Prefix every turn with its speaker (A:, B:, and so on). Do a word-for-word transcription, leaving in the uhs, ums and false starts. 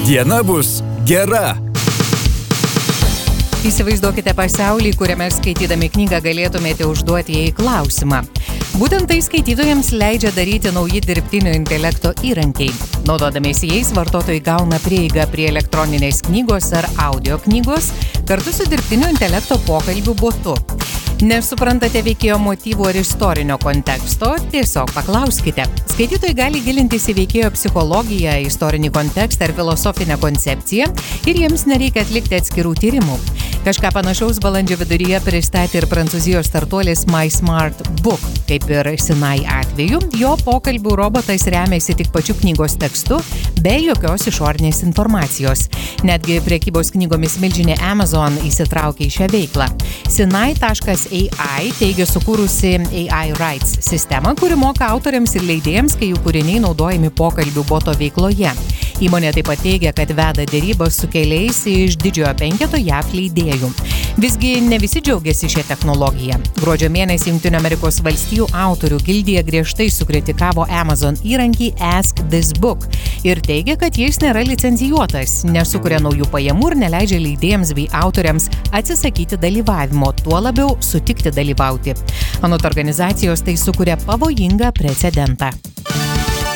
A: Diena bus gera.
B: Įsivaizduokite pasaulį, kuriame skaitydami knygą galėtumėte užduoti jai klausimą. Būtent tai skaitytojams leidžia daryti nauji dirbtinio intelekto įrankiai. Naudodamiesi jais, vartotojai gauna prieigą prie elektroninės knygos ar audio knygos kartu su dirbtinio intelekto pokalbių botu. Nesuprantate veikėjo motyvų ar istorinio konteksto, tiesiog paklauskite. Skaitytojai gali gilintis į veikėjo psichologiją, istorinį kontekstą ar filosofinę koncepciją ir jiems nereikia atlikti atskirų tyrimų. Kažką panašaus balandžio viduryje pristatė ir prancūzijos startuolis MySmartBook. Kaip ir Sinai atveju, jo pokalbių robotas remiasi tik pačiu knygos tekstu, be jokios išorinės informacijos. Netgi prekybos knygomis milžinė Amazon įsitraukė į šią veiklą. Sinai taškas A I teigia sukūrusi A I Rights sistemą, kuri moka autoriams ir leidėjams, kai jų kūriniai naudojami pokalbių boto veikloje. Įmonė taip pat teigia, kad veda dėrybas su keliais iš didžiojo penketo J A V leidėjų. Visgi ne visi džiaugiasi šią technologiją. Gruodžio mėnesį Jungtinių Amerikos valstijų autorių gildija griežtai sukritikavo Amazon įrankį Ask This Book ir teigia, kad jis nėra licencijuotas, nesukuria naujų pajamų ir neleidžia leidėjams bei autoriams atsisakyti dalyvavimo, tuo labiau sutikti dalyvauti. Anot organizacijos tai sukuria pavojingą precedentą.